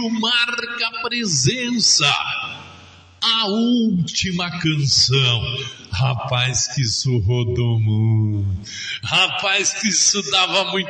Rádio Marca Presença, a última canção. Rapaz, que isso rodou muito. Rapaz, que isso dava muito